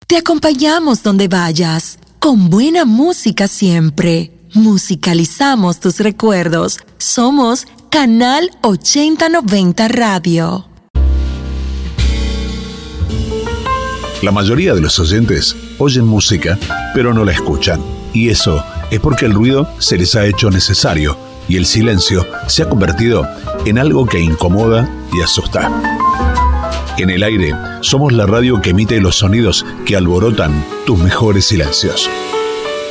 Te acompañamos donde vayas, con buena música siempre. Musicalizamos tus recuerdos. Somos Canal 8090 Radio. La mayoría de los oyentes oyen música, pero no la escuchan. Y eso es porque el ruido se les ha hecho necesario y el silencio se ha convertido en algo que incomoda y asusta. En el aire, somos la radio que emite los sonidos que alborotan tus mejores silencios.